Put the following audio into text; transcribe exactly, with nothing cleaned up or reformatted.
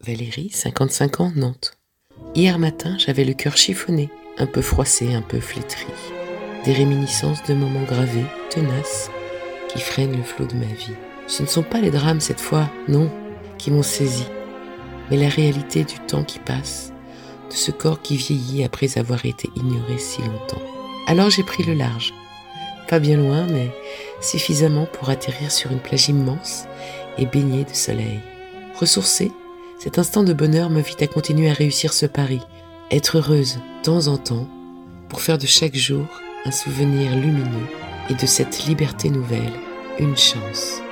Valérie, cinquante-cinq ans, Nantes. Hier matin, j'avais le cœur chiffonné, un peu froissé, un peu flétri. Des réminiscences de moments gravés, tenaces, qui freinent le flot de ma vie. Ce ne sont pas les drames cette fois, non, qui m'ont saisi, mais la réalité du temps qui passe, de ce corps qui vieillit après avoir été ignoré si longtemps. Alors j'ai pris le large, pas bien loin, mais suffisamment pour atterrir sur une plage immense et baigner de soleil. Ressourcée, cet instant de bonheur m'invite à continuer à réussir ce pari, être heureuse, de temps en temps, pour faire de chaque jour un souvenir lumineux et de cette liberté nouvelle, une chance.